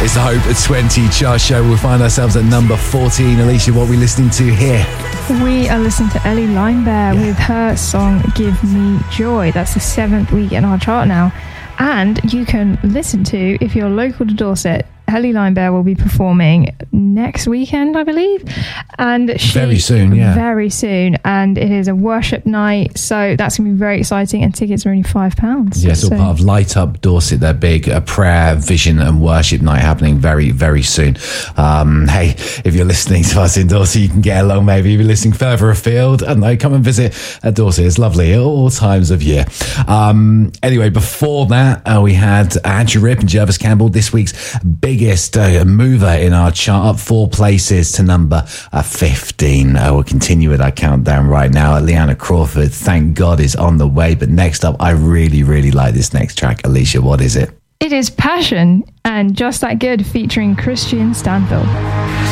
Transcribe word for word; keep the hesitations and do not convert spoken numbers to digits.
It's the Hope twenty chart show. We'll find ourselves at number fourteen. Alicia, what are we listening to here? We are listening to Ellie Linebear yeah. with her song Give Me Joy. That's the seventh week in our chart now. And you can listen to, if you're local to Dorset, Ellie Linebear will be performing next weekend, I believe. And she, very soon, yeah. Very soon. And it is a worship night, so that's going to be very exciting. And tickets are only five pounds. Yes, so. all part of Light Up Dorset, their big uh, prayer, vision and worship night happening very, very soon. Um, hey, if you're listening to us in Dorset, you can get along maybe. If you're listening further afield, and they come and visit uh, Dorset. It's lovely at all times of year. Um, anyway, before that, uh, we had Andrew Ripp and Jervis Campbell, this week's big biggest uh, mover in our chart, up four places to number uh, fifteen. Uh, we'll continue with our countdown right now. Leanna Crawford, Thank God, is on the way. But next up, I really, really like this next track. Alicia, what is it? It is Passion and Just That Good featuring Christian Stanfield.